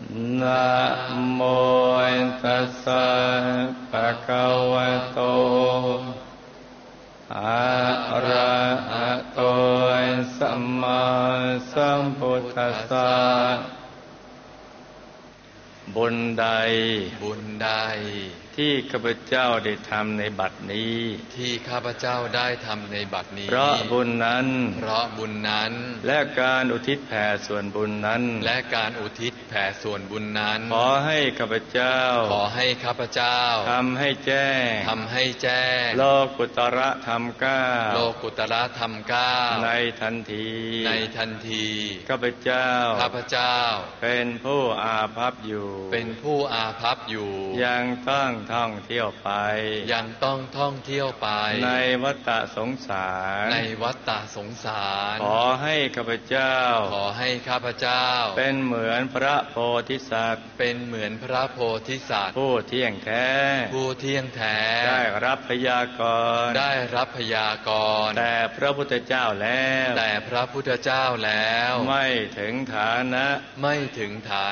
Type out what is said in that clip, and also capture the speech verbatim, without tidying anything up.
นะโมตัสสะภะคะวะโตอะระหะโตสัมมาสัมพุทธัสสะบุญใดบุญใดที่ข้าพเจ้าได้ทำในบัดนี้ที่ข้าพเจ้าได้ทำในบัดนี้เพราะบุญนั้นเพราะบุญนั้นและการอุทิศแผ่ส่วนบุญนั้นและการอุทิศแผ่ส่วนบุญนั้นขอให้ข้าพเจ้าขอให้ข้าพเจ้าทำให้แจ้งทำให้แจ้งโลกุตระธรรมเก้าโลกุตระธรรมเก้าในทันทีในทันทีข้าพเจ้าข้าพเจ้าเป็นผู้อาภัพอยู่เป็นผู้อาภัพอยู่ยังต้องท่องเที่ยวไปยังต้องท่องเที่ยวไปในวัฏสงสารในวัฏสงสารขอให้ข้าพเจ้าขอให้ข้าพเจ้าเป็นเหมือนพระโพธิสัตว์เป็นเหมือนพระโพธิสัตว์ผู้เที่ยงแท้ผู้เที่ยงแท้ได้รับพยากรณ์ได้รับพยากรณ์แต่พระพุทธเจ้าแล้วแต่พระพุทธเจ้าแล้วไม่ถึงฐานะไม่ถึงฐานะ